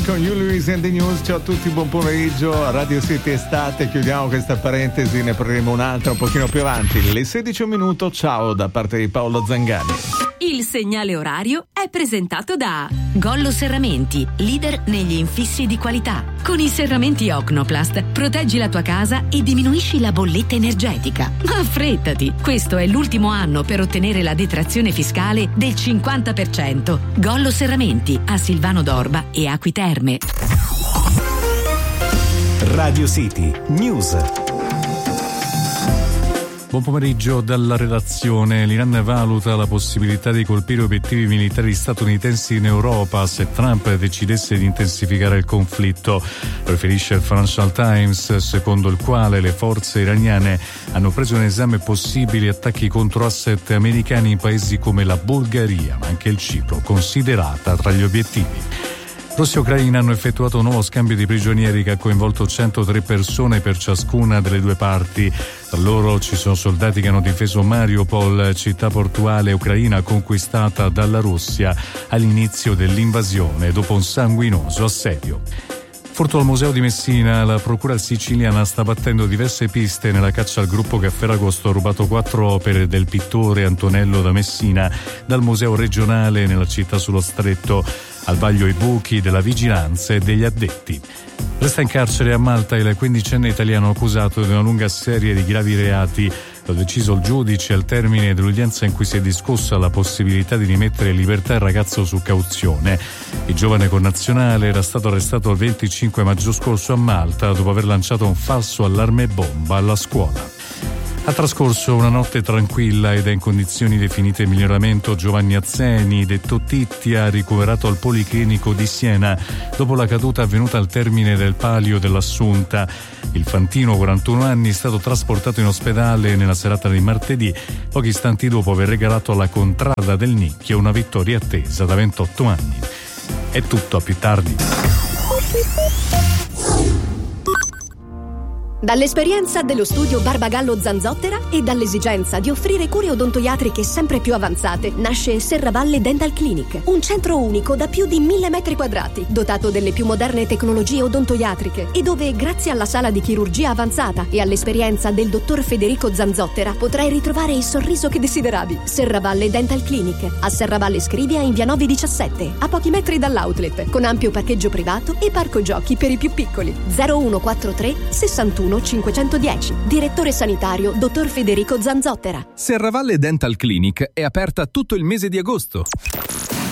con You Luis and the News. Ciao a tutti, buon pomeriggio. Radio City Estate, chiudiamo questa parentesi, ne parleremo un'altra un pochino più avanti. Le 16 minuto, ciao da parte di Paolo Zangani. Il segnale orario è presentato da Gollo Serramenti, leader negli infissi di qualità. Con i serramenti Ocnoplast proteggi la tua casa e diminuisci la bolletta energetica. Ma affrettati, questo è l'ultimo anno per ottenere la detrazione fiscale del 50%. Gollo Serramenti a Silvano d'Orba e Acqui Terme. Radio City News. Buon pomeriggio dalla redazione. L'Iran valuta la possibilità di colpire obiettivi militari statunitensi in Europa se Trump decidesse di intensificare il conflitto. Riferisce il Financial Times, secondo il quale le forze iraniane hanno preso in esame possibili attacchi contro asset americani in paesi come la Bulgaria, ma anche il Cipro, considerata tra gli obiettivi. Russia e Ucraina hanno effettuato un nuovo scambio di prigionieri che ha coinvolto 103 persone per ciascuna delle due parti. Tra loro ci sono soldati che hanno difeso Mariupol, città portuale ucraina conquistata dalla Russia all'inizio dell'invasione dopo un sanguinoso assedio. Furto al Museo di Messina, la procura siciliana sta battendo diverse piste nella caccia al gruppo che a Ferragosto ha rubato 4 opere del pittore Antonello da Messina dal Museo regionale nella città sullo Stretto. Al vaglio i buchi della vigilanza e degli addetti. Resta in carcere a Malta il 15enne italiano accusato di una lunga serie di gravi reati. Lo ha deciso il giudice al termine dell'udienza in cui si è discussa la possibilità di rimettere in libertà il ragazzo su cauzione. Il giovane connazionale era stato arrestato il 25 maggio scorso a Malta dopo aver lanciato un falso allarme bomba alla scuola. Ha trascorso una notte tranquilla ed è in condizioni definite miglioramento Giovanni Azzeni, detto Tittia, ricoverato al Policlinico di Siena dopo la caduta avvenuta al termine del palio dell'Assunta. Il fantino, 41 anni, è stato trasportato in ospedale nella serata di martedì, pochi istanti dopo aver regalato alla Contrada del Nicchio una vittoria attesa da 28 anni. È tutto, a più tardi. Dall'esperienza dello studio Barbagallo Zanzottera e dall'esigenza di offrire cure odontoiatriche sempre più avanzate nasce Serravalle Dental Clinic, un centro unico da più di 1000 metri quadrati, dotato delle più moderne tecnologie odontoiatriche e dove, grazie alla sala di chirurgia avanzata e all'esperienza del dottor Federico Zanzottera, potrai ritrovare il sorriso che desideravi. Serravalle Dental Clinic, a Serravalle Scrivia in via 917, a pochi metri dall'outlet, con ampio parcheggio privato e parco giochi per i più piccoli. 0143 61 510. Direttore sanitario dottor Federico Zanzottera. Serravalle Dental Clinic è aperta tutto il mese di agosto.